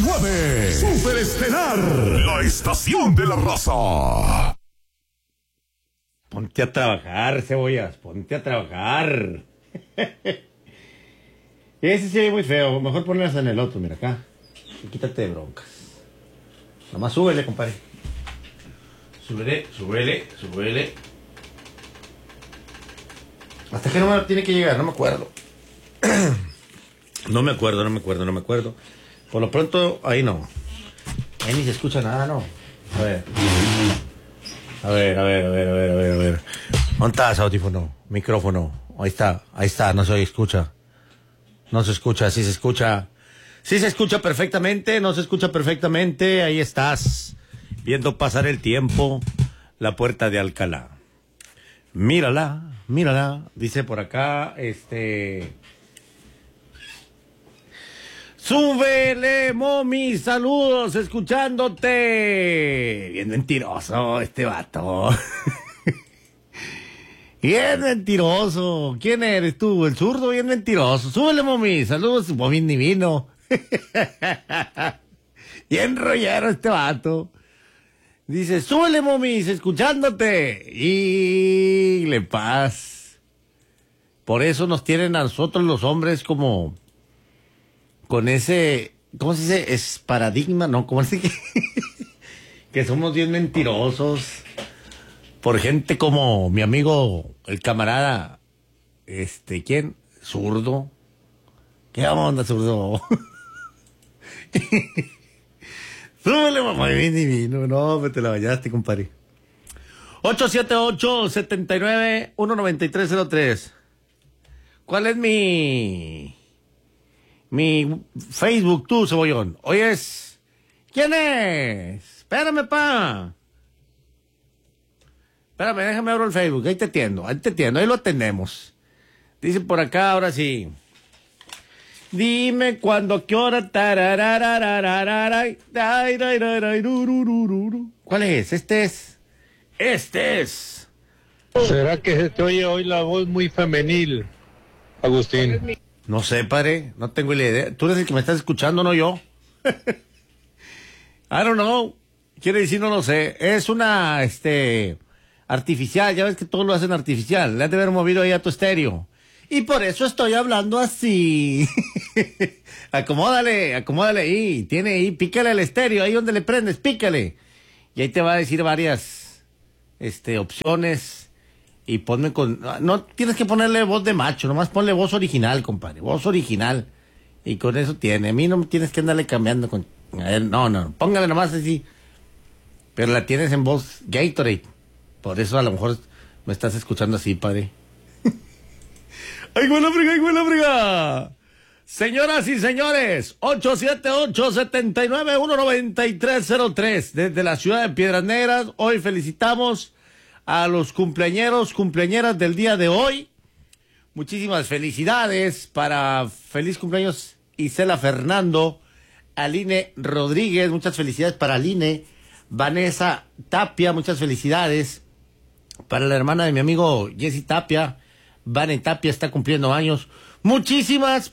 99. Superestelar, la estación de la raza. Ponte a trabajar, cebollas, ponte a trabajar. Ese se ve muy feo, mejor ponerlas en el otro, mira acá. Y quítate de broncas. Nomás súbele, compadre. Súbele. ¿Hasta qué número tiene que llegar? No me acuerdo. No me acuerdo. Por lo pronto, ahí no. Ahí ni se escucha nada, ¿no? A ver. ¿Dónde estás, audífono? Micrófono. Ahí está, no se escucha. No se escucha, sí se escucha. Sí se escucha perfectamente, no se escucha perfectamente. Ahí estás, viendo pasar el tiempo, la puerta de Alcalá. Mírala. Dice por acá, Súbele, Momi, saludos, escuchándote. Bien mentiroso este vato. Bien mentiroso. ¿Quién eres tú? El zurdo, bien mentiroso. Súbele, Momi, saludos, Momi divino. Bien rollero este vato. Dice, súbele, Momi, escuchándote. Y le paz. Por eso nos tienen a nosotros los hombres como... con ese, ¿cómo se dice? Es paradigma, ¿no? ¿Cómo se dice? Que somos bien mentirosos. Por gente como mi amigo, el camarada, ¿quién? Zurdo. ¿Qué onda, zurdo? Súbele, mamá, bien divino. No, me te la bañaste, compadre. 878-79-19303. ¿Cuál es mi Facebook, tú, cebollón? Oyes, ¿quién es? Espérame, pa. Espérame, déjame abrir el Facebook. Ahí te atiendo, ahí lo atendemos. Dice por acá, ahora sí. Dime cuándo, qué hora. ¿Cuál es? Este es. ¿Será que se te oye hoy la voz muy femenil, Agustín? No sé, padre, no tengo la idea. Tú eres el que me estás escuchando, no yo. I don't know. Quiere decir, no lo sé. Es una, artificial. Ya ves que todo lo hacen artificial. Le has de haber movido ahí a tu estéreo. Y por eso estoy hablando así. Acomódale ahí. Tiene ahí, pícale al estéreo. Ahí donde le prendes, pícale. Y ahí te va a decir varias, opciones. Y ponme no tienes que ponerle voz de macho, nomás ponle voz original, compadre, voz original. Y con eso tiene. A mí no tienes que andarle cambiando con... A ver, no, póngale nomás así. Pero la tienes en voz Gatorade. Por eso a lo mejor me estás escuchando así, padre. ¡Ay, güey, la friga! Señoras y señores, 878-79-19303. Desde la ciudad de Piedras Negras, hoy felicitamos a los cumpleañeras del día de hoy. Muchísimas felicidades para feliz cumpleaños Isela Fernando, Aline Rodríguez, muchas felicidades para Aline, Vanessa Tapia, muchas felicidades para la hermana de mi amigo Jessy Tapia, Vane Tapia está cumpliendo años. Muchísimas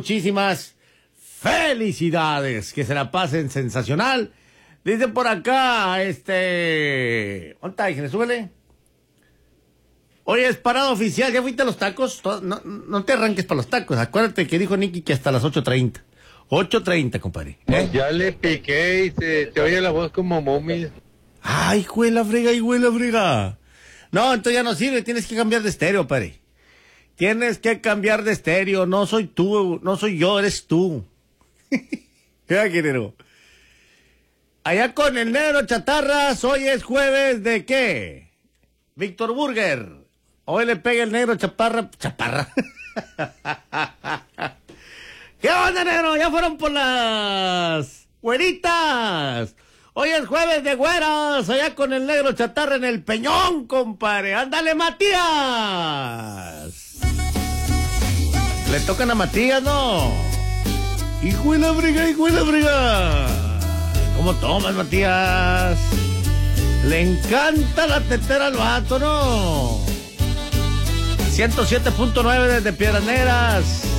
felicidades, que se la pasen sensacional. Dice por acá, ¿dónde está? Súbele. Oye, es parada oficial, ¿ya fuiste a los tacos? No te arranques para los tacos, acuérdate que dijo Nicky que hasta las 8:30. 8:30, compadre. Ya le piqué y te oye la voz como Momi. Ay, güey, la frega. No, entonces ya no sirve, tienes que cambiar de estéreo, padre. Tienes que cambiar de estéreo, no soy yo, eres tú. ¿Qué querido? Allá con el negro Chatarras, hoy es jueves de ¿qué? Víctor Burger. Hoy le pega el negro Chaparra. ¿Qué onda, negro? Ya fueron por las güeritas. Hoy es jueves de güeras, allá con el negro Chatarra en el Peñón, compadre. ¡Ándale, Matías! Le tocan a Matías, ¿no? ¡Hijo de la briga! ¿Cómo tomas, Matías? Le encanta la tetera al vato, ¿no? 107.9 desde Piedras Negras.